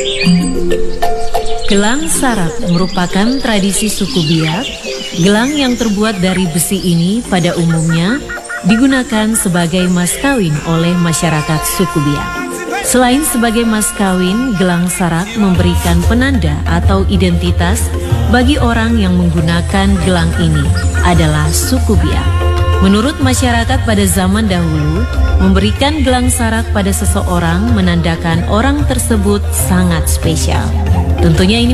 Gelang sarak merupakan tradisi suku Biak. Gelang yang terbuat dari besi ini pada umumnya digunakan sebagai mas kawin oleh masyarakat suku Biak. Selain sebagai mas kawin, gelang sarak memberikan penanda atau identitas bagi orang yang menggunakan gelang ini adalah suku Biak. Menurut masyarakat pada zaman dahulu, memberikan gelang sarak pada seseorang menandakan orang tersebut sangat spesial. Tentunya ini